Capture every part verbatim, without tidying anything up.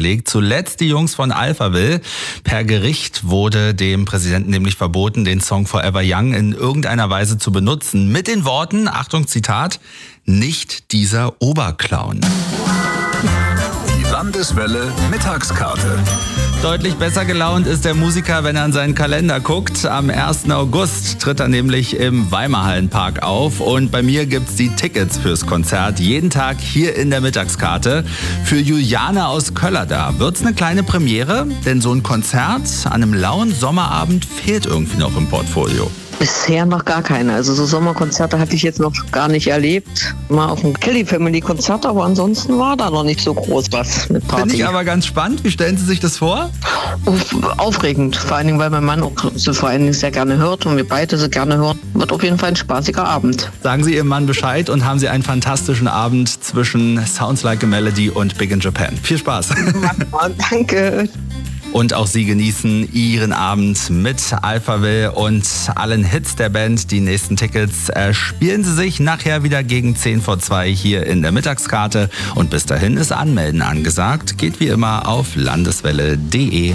vorgelegt. Zuletzt die Jungs von Alphaville. Per Gericht wurde dem Präsidenten nämlich verboten, den Song Forever Young in irgendeiner Weise zu benutzen. Mit den Worten, Achtung Zitat, nicht dieser Oberclown. Die Landeswelle Mittagskarte. Deutlich besser gelaunt ist der Musiker, wenn er an seinen Kalender guckt. Am ersten August tritt er nämlich im Weimarhallenpark auf. Und bei mir gibt's die Tickets fürs Konzert. Jeden Tag hier in der Mittagskarte. Für Juliane aus Köllerdar wird's eine kleine Premiere. Denn so ein Konzert an einem lauen Sommerabend fehlt irgendwie noch im Portfolio. Bisher noch gar keine. Also so Sommerkonzerte hatte ich jetzt noch gar nicht erlebt. Mal auf dem Kelly Family Konzert, aber ansonsten war da noch nicht so groß was mit Party. Finde ich aber ganz spannend. Wie stellen Sie sich das vor? Aufregend, vor allen Dingen, weil mein Mann auch so vor allen Dingen sehr gerne hört und wir beide so gerne hören. Wird auf jeden Fall ein spaßiger Abend. Sagen Sie Ihrem Mann Bescheid und haben Sie einen fantastischen Abend zwischen Sounds Like a Melody und Big in Japan. Viel Spaß. Danke. Und auch Sie genießen Ihren Abend mit Alphaville und allen Hits der Band. Die nächsten Tickets äh, spielen Sie sich nachher wieder gegen zehn vor zwei hier in der Mittagskarte. Und bis dahin ist Anmelden angesagt. Geht wie immer auf landeswelle punkt de.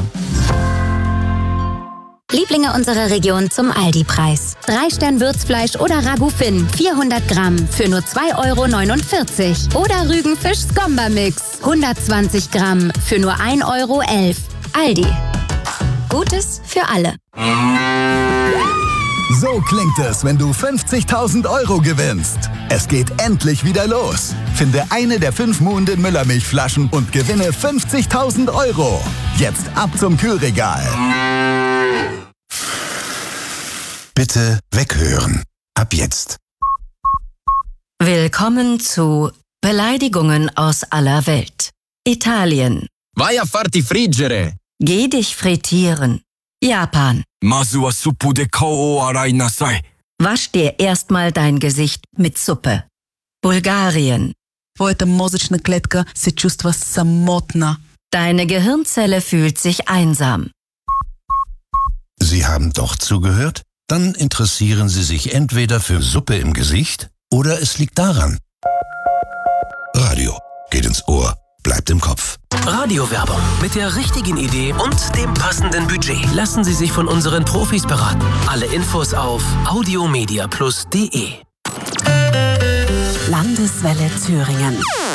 Lieblinge unserer Region zum Aldi-Preis. Drei Stern Würzfleisch oder Ragout Finn, vierhundert Gramm für nur zwei Euro neunundvierzig. Oder Rügenfisch Skomba-Mix, hundertzwanzig Gramm für nur ein Euro elf. Aldi. Gutes für alle. So klingt es, wenn du fünfzigtausend Euro gewinnst. Es geht endlich wieder los. Finde eine der fünf Muhnden Müllermilchflaschen und gewinne fünfzigtausend Euro. Jetzt ab zum Kühlregal. Bitte weghören. Ab jetzt. Willkommen zu Beleidigungen aus aller Welt. Italien. Vai a farti friggere. Geh dich frittieren. Japan. Masu wa suppu de kao arai nasai. Wasch dir erstmal dein Gesicht mit Suppe. Bulgarien. Твоята мозъчна клетка се чувства самотна. Deine Gehirnzelle fühlt sich einsam. Sie haben doch zugehört? Dann interessieren Sie sich entweder für Suppe im Gesicht oder es liegt daran. Radio geht ins Ohr, bleibt im Kopf. Radiowerbung mit der richtigen Idee und dem passenden Budget. Lassen Sie sich von unseren Profis beraten. Alle Infos auf audiomediaplus punkt de. Landeswelle Thüringen.